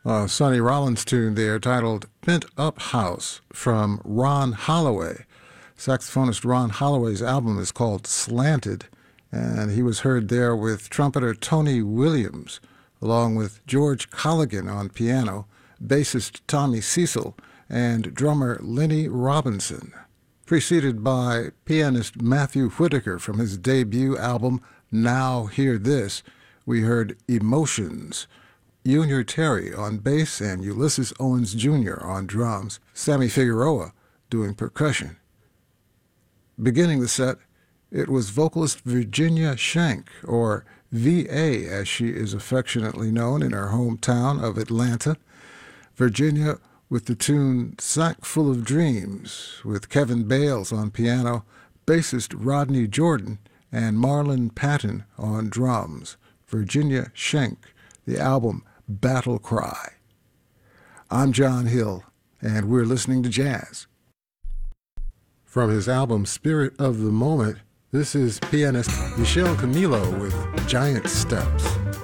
A Sonny Rollins tune there titled Bent Up House from Ron Holloway. Saxophonist Ron Holloway's album is called Slanted, and he was heard there with trumpeter Tony Williams, along with George Colligan on piano, bassist Tommy Cecil, and drummer Lenny Robinson. Preceded by pianist Matthew Whitaker from his debut album Now Hear This, we heard Emotions, Junior Terry on bass and Ulysses Owens Jr. on drums, Sammy Figueroa doing percussion. Beginning the set, it was vocalist Virginia Shank, or V.A. as she is affectionately known in her hometown of Atlanta. Virginia with the tune Sack Full of Dreams, with Kevin Bales on piano, bassist Rodney Jordan, and Marlon Patton on drums. Virginia Shank, the album Battle Cry. I'm John Hill, and we're listening to jazz. From his album Spirit of the Moment, this is pianist Michel Camilo with Giant Steps.